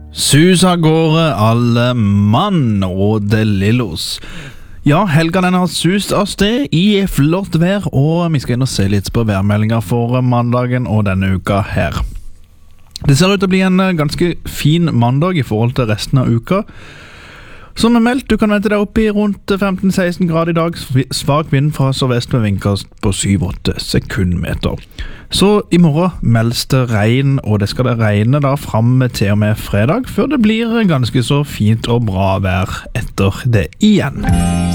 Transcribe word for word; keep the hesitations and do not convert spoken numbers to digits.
Sus av gårde alle mann og det lillos. Ja, helga den har sust av sted i flott vær, og vi skal inn og se litt på værmeldinger for mandagen og denne uka her. Det ser ut til å bli en ganske fin mandag i forhold til resten av uka. Som er meldt, du kan vente deg opp i rundt femten til seksten grader i dag, svak vind fra sørvest med vindkast på syv til åtte sekundmeter. Så i morgen meldes det regn, og det skal det regne da frem til og med fredag, før det blir ganske så fint og bra vær etter det igjen.